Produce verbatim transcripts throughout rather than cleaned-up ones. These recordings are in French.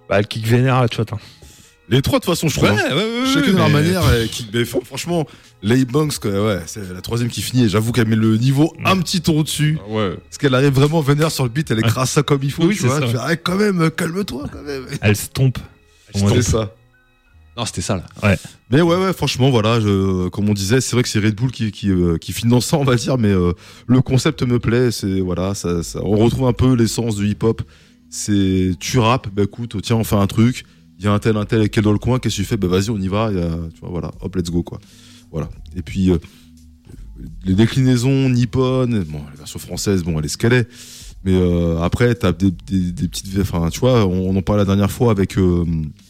Bah, le kick vénère, là, tu vois. Les trois, de toute façon, je trouve. Ouais, ouais, ouais, Chacun ouais, de leur mais- manière. et qui- mais fr- franchement, Lay Banks, quoi, ouais, c'est la troisième qui finit. Et j'avoue qu'elle met le niveau un petit tour au-dessus. Ouais. Parce qu'elle arrive vraiment vénère sur le beat, elle écrase ça comme il faut. Oui, tu c'est vois. ça, Tu ouais. fais, ah, quand même, calme-toi, quand même. Elle se tombe. C'est ça. Non, c'était ça là. Mais ouais, ouais, franchement, voilà, je, comme on disait, c'est vrai que c'est Red Bull qui, qui, euh, qui finance ça, on va dire, mais euh, le concept me plaît. C'est voilà, ça, ça, on retrouve un peu l'essence du hip-hop. C'est tu rappes, bah écoute, tiens, on fait un truc. Il y a un tel, un tel qui est dans le coin, qu'est-ce que tu fais? Bah vas-y, on y va. Il y a, tu vois, voilà, hop, let's go, quoi. Voilà. Et puis euh, les déclinaisons nippones, bon, la version française, bon, elle est ce qu'elle est. Mais euh, après, t'as des, des, des petites, enfin, tu vois, on, on en parlait la dernière fois avec. Euh,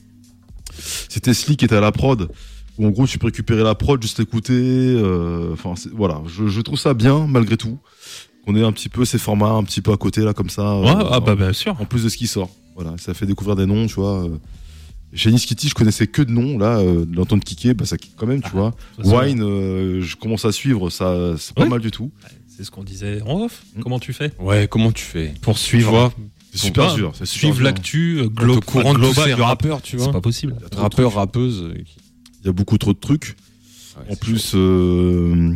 C'était Slick qui était à la prod, où en gros tu peux récupérer la prod, juste l'écouter. Enfin, euh, voilà, je, je trouve ça bien malgré tout. Qu'on ait un petit peu ces formats un petit peu à côté là comme ça. Ouais, euh, ah bah bien sûr. En plus de ce qui sort, voilà, ça fait découvrir des noms, tu vois. Euh, Chez Niskitty, je connaissais que de noms, là, euh, de l'entendre kicker, bah ça kick quand même, tu vois. Wine, euh, je commence à suivre, ça, c'est pas Ouais. mal du tout. C'est ce qu'on disait en off. Mm. Comment tu fais Ouais, comment tu fais pour suivre, Tu vois, C'est super Ouais. dur. C'est super suivre dur. l'actu euh, Glo- glo- au courant de tous global ces du rap. rappeurs, tu C'est vois. pas possible. Il y a trop de Rappeurs, trucs. rappeuses. euh, qui- Il y a beaucoup trop de trucs. Ouais, En c'est plus, chaud. euh,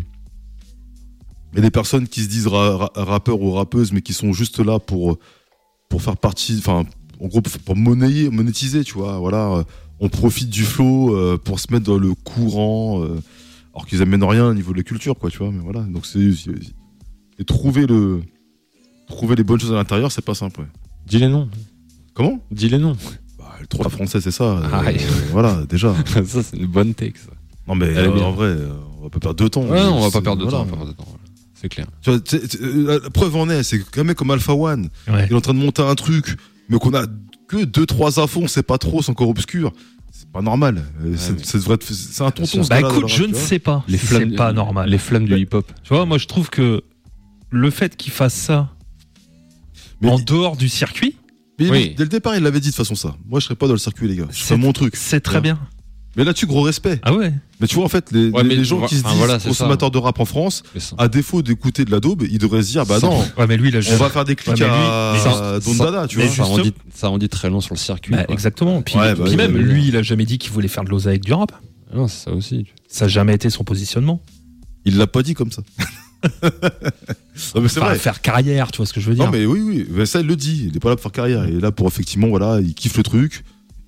il y a des personnes qui se disent ra- ra- rappeurs ou rappeuses, mais qui sont juste là pour, pour faire partie, enfin, en gros, pour pour monnayer, monétiser, tu vois. Voilà, euh, on profite du flow euh, pour se mettre dans le courant, euh, alors qu'ils amènent rien au niveau de la culture, quoi, tu vois. Mais voilà, donc c'est. c'est- Et trouver, le, trouver les bonnes choses à l'intérieur, c'est pas simple, ouais. Dis les noms. Comment? Dis les noms. Bah, le trois français, c'est ça. euh, Ah, ouais. Voilà, déjà. Ça, c'est une bonne take, ça. Non, mais Elle est euh, bien. en vrai, euh, on va pas perdre de temps. Ouais, non, on va C'est- pas perdre de voilà. temps. on va pas perdre de temps, voilà. C'est clair. Tu vois, t'sais, t'sais, euh, la preuve en est, c'est qu'un mec comme Alpha One, Ouais. il est en train de monter un truc, mais qu'on a que deux trois infos, on sait pas trop, c'est encore obscur. C'est pas normal. Euh, c'est, mais- c'est, devrait être- c'est un tonton. ce Bah gars-là, écoute, dans le je rap, ne tu vois. sais pas. Les si flammes, c'est pas normal. Les flammes du hip-hop. Tu vois, moi je trouve que le fait qu'il fasse ça Mais en il- dehors du circuit, Mais il- Oui. dès le départ, il l'avait dit de toute façon ça. Moi, je serais pas dans le circuit, les gars. C'est C'est- pas mon truc. c'est très Ouais. bien. Mais là-dessus, gros respect. Ah ouais. Mais tu vois, en fait, les, Ouais, les- mais les gens tu qui se vois, disent enfin, voilà, c'est consommateurs de rap en France, Mais ça- à défaut d'écouter de la daube, ils devraient se dire, bah non, Ouais, mais lui, il a on jamais- va faire des clics Ouais, mais lui- à mais ça- Don ça- Dada, tu mais vois. ça, en juste- dit, ça en dit très long sur le circuit. Bah, quoi. exactement. Puis, Ouais, bah, puis oui, même, oui, oui. lui, il a jamais dit qu'il voulait faire de l'oseille avec du rap. Non, c'est ça aussi. Ça n'a jamais été son positionnement. Il l'a pas dit comme ça. Non, mais c'est Enfin, vrai. faire carrière, tu vois ce que je veux dire. Non, mais oui, oui, mais ça, il le dit. Il est pas là pour faire carrière. Il est là pour, effectivement, voilà, il kiffe le truc.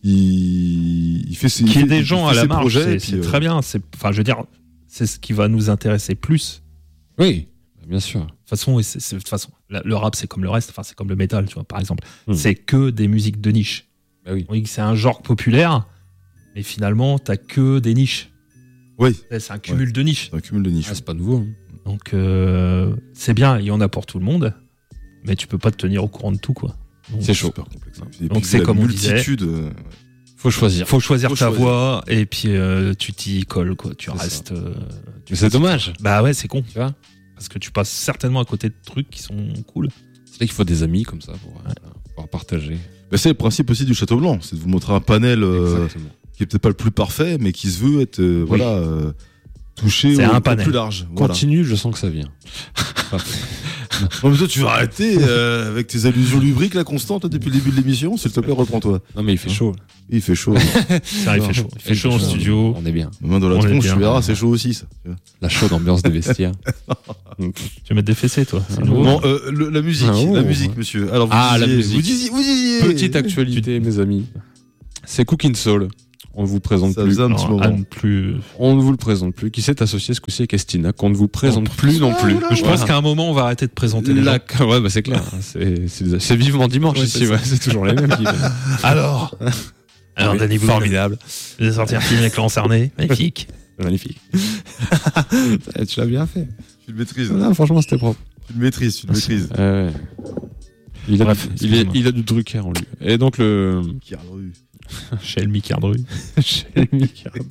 Il, il fait ses, Qu'il y ait il fait- des il gens fait à la ses marge, projets, c'est et puis, c'est euh, très bien. C'est, enfin, je veux dire, c'est ce qui va nous intéresser plus. Oui, bien sûr. De toute façon, et c'est- c'est- de toute façon, la- le rap, c'est comme le reste. Enfin, c'est comme le métal, tu vois, par exemple. Hmm. C'est que des musiques de niche. Bah oui. On dit que c'est un genre populaire, mais finalement, t'as que des niches. Oui, C'est un cumul de niches. c'est un cumul de niches. Ah, c'est pas nouveau. hein. Donc, euh, c'est bien, il y en a pour tout le monde, mais tu peux pas te tenir au courant de tout, quoi. Donc, C'est chaud. Super complexe. hein. Et Donc, puis, c'est la comme on disait. multitude. euh, Faut choisir. Faut choisir Faut ta choisir. voie et puis euh, tu t'y colles, quoi. Tu C'est restes. euh, tu Mais c'est fais- dommage. Bah ouais, c'est con. Tu vois, Parce que tu passes certainement à côté de trucs qui sont cool. c'est là qu'il faut des amis comme ça pour euh, pouvoir partager. Mais c'est le principe aussi du Château Blanc, c'est de vous montrer un panel euh, Exactement. qui est peut-être pas le plus parfait, mais qui se veut être euh, voilà euh, touché C'est au, un au panel. plus large. Voilà. Continue, je sens que ça vient. Non, mais toi, tu vas arrêter euh, avec tes allusions lubriques là constantes depuis le début de l'émission, s'il te plaît, reprends-toi. Non, mais il fait Hein chaud. Il fait chaut. C'est vrai, il fait chaud. Il fait chaud en studio. On est bien. Main dans la On est tronche, bien. tu verras, c'est chaud aussi ça. La chaude ambiance des vestiaires. Tu veux mettre des fessées, toi. C'est nouveau. Bon, euh, le- la musique, Ah, oh. la musique, monsieur. Alors vous Ah, la disiez, musique. vous disiez, vous disiez. Petite actualité, mes amis. C'est Cooking Soul. On ne vous présente Ça plus. faisait un petit Alors, moment. Anne, plus. On ne vous le présente plus. Qui s'est associé ce coup-ci avec Estina, qu'on ne vous présente plus non plus. Je pense qu'à un moment, on va arrêter de présenter les La... gens. Ouais, bah c'est clair. C'est, c'est, c'est vivement dimanche Ouais, ici. c'est Ouais, c'est toujours les mêmes qui viennent. Alors Alors, Oui, Danny Boone. formidable. Il a sorti un film avec Laurent Cerné. Magnifique. Magnifique. Tu l'as bien fait. Tu le maîtrises. Non, franchement, c'était propre. Tu le maîtrises, tu le maîtrises. Euh, il, a, Bref, il, est, excuse-moi. il a du Drucker en lui. Et donc le. Qui a revu. Chez Elmi Cardru. Shelmy Card.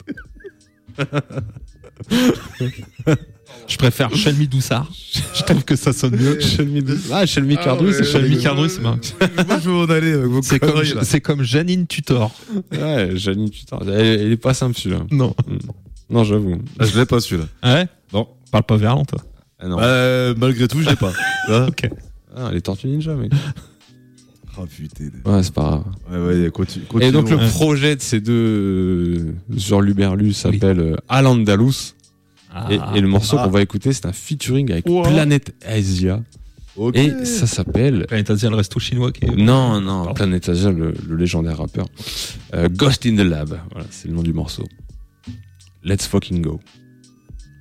Je préfère Shelmy Doussard. Je trouve que ça sonne mieux. Shelmy Ah, Shelmy Ah Cardru, ouais, c'est Shelmy Shelmy Cardru, c'est marrant. Moi, je veux en aller avec vos C'est comme, conneries, là. c'est comme Janine Tutor. Ouais, Janine, putain. Elle, elle est pas simple celui-là. Non. Non, j'avoue. Ah, je l'ai pas celui-là. Ouais Non. Parle pas verlan, toi. Ah, non. Euh, malgré tout, je l'ai pas. Hein Ok. Ah, les Tortues Ninja, mec. Ah putain. Ouais, c'est pas grave. Ouais, ouais, continue. Et donc le Ouais. projet de ces deux hurluberlus s'appelle euh, Al Andalus. Ah. Et, et le morceau Ah. qu'on va écouter, c'est un featuring avec Wow. Planet Asia. Ok. Et ça s'appelle... Planet Asia, le resto chinois qui est... Non, non, Pardon. Planet Asia, le, le légendaire rappeur. Euh, Ghost in the Lab, voilà, c'est le nom du morceau. Let's fucking go.